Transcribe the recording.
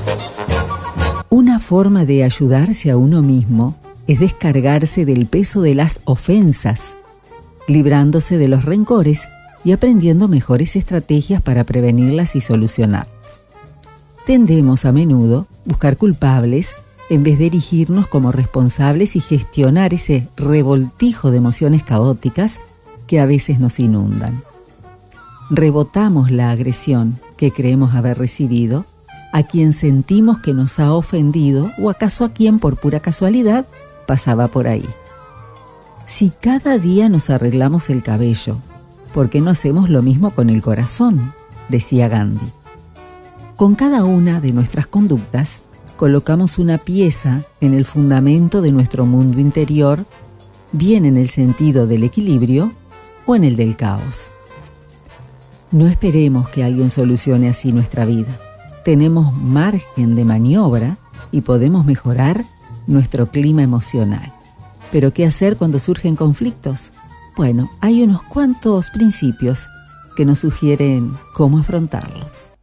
Una forma de ayudarse a uno mismo es descargarse del peso de las ofensas, librándose de los rencores y aprendiendo mejores estrategias para prevenirlas y solucionarlas. Tendemos a menudo a buscar culpables en vez de erigirnos como responsables y gestionar ese revoltijo de emociones caóticas que a veces nos inundan. Rebotamos la agresión que creemos haber recibido a quien sentimos que nos ha ofendido o acaso a quien por pura casualidad pasaba por ahí. Si cada día nos arreglamos el cabello, ¿por qué no hacemos lo mismo con el corazón?, decía Gandhi. Con cada una de nuestras conductas colocamos una pieza en el fundamento de nuestro mundo interior, bien en el sentido del equilibrio o en el del caos. No esperemos que alguien solucione así nuestra vida. Tenemos margen de maniobra y podemos mejorar nuestro clima emocional. ¿Pero qué hacer cuando surgen conflictos? Bueno, hay unos cuantos principios que nos sugieren cómo afrontarlos.